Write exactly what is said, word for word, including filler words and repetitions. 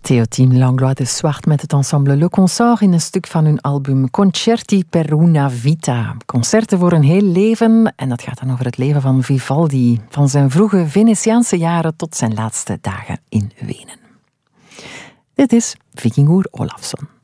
Théotime Langlois de Swart met het ensemble Le Consort in een stuk van hun album Concerti per una vita. Concerten voor een heel leven, en dat gaat dan over het leven van Vivaldi, van zijn vroege Venetiaanse jaren tot zijn laatste dagen in Wenen. Dit is Vikingur Olafsson.